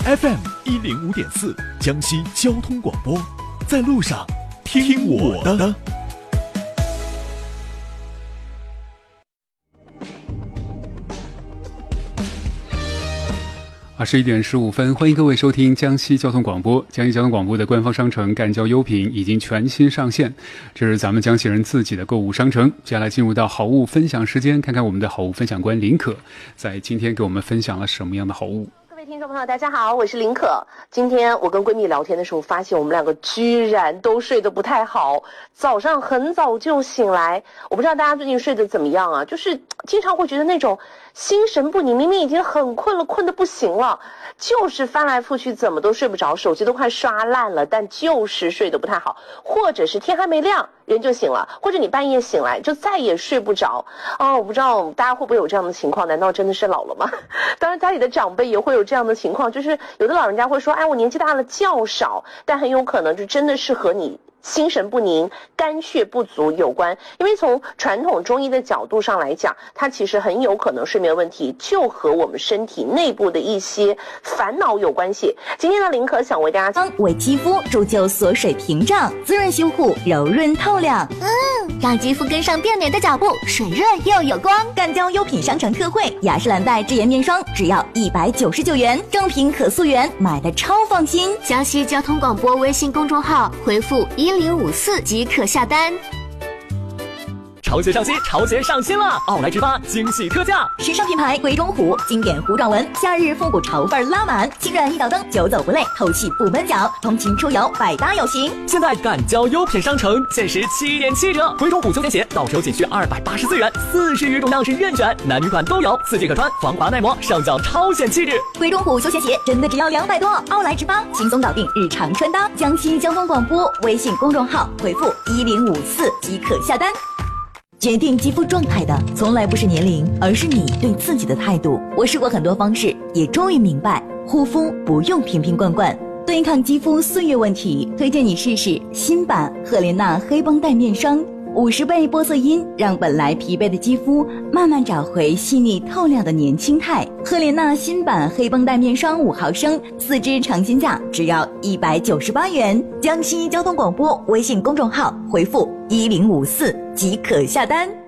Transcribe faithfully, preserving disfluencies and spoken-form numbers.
F M 一零五点四，江西交通广播，在路上听我的。 二十一点十五分，欢迎各位收听江西交通广播。江西交通广播的官方商城赣交优品已经全新上线，这是咱们江西人自己的购物商城。接下来进入到好物分享时间，看看我们的好物分享官林可在今天给我们分享了什么样的好物。 各位听众朋友大家好，我是林可。今天我跟闺蜜聊天的时候发现我们两个居然都睡得不太好，早上很早就醒来。我不知道大家最近睡得怎么样啊，就是经常会觉得那种心神不宁，明明已经很困了，困得不行了，就是翻来覆去怎么都睡不着，手机都快刷烂了，但就是睡得不太好，或者是天还没亮人就醒了，或者你半夜醒来就再也睡不着。哦，我不知道大家会不会有这样的情况，难道真的是老了吗？当然家里的长辈也会有这样的情况，就是有的老人家会说，哎，我年纪大了觉少，但很有可能就真的是和你心神不宁、肝血不足有关。因为从传统中医的角度上来讲，它其实很有可能睡眠问题就和我们身体内部的一些烦恼有关系。今天的林可想为大家为肌肤铸就锁水屏障，滋润修护，柔润透亮， 嗯，让肌肤跟上变美的脚步，水润又有光。 赣交优品商城特惠，雅诗兰黛智颜面霜只要一百九十九元，正品可溯源，买的超放心。 江西交通广播微信公众号回复一零五四即可下单。 潮鞋上新，潮鞋上新了！奥莱之八惊喜特价， 时尚品牌鬼冢虎经典糊状纹，夏日复古潮范拉满，轻软一脚蹬，久走不累，透气不闷脚，通勤出游百搭有型。 现在赣交优品商城限时七点七折，鬼冢虎休闲鞋到手仅需二百八十四元，四十余种样式任选，男女款都有，四季可穿，防滑耐磨，上脚超显气质。 鬼冢虎休闲鞋真的只要两百多，奥莱之八轻松搞定日常穿搭。江西交通广播微信公众号回复一零五四即可下单。决定肌肤状态的从来不是年龄，而是你对自己的态度。我试过很多方式，也终于明白，护肤不用瓶瓶罐罐。对抗肌肤岁月问题，推荐你试试新版赫莲娜黑绷带面霜，五十倍玻色因让本来疲惫的肌肤慢慢找回细腻透亮的年轻态。赫莲娜新版黑绷带面霜五毫升，四支尝鲜价只要一百九十八元。江西交通广播微信公众号回复一零五四即可下单。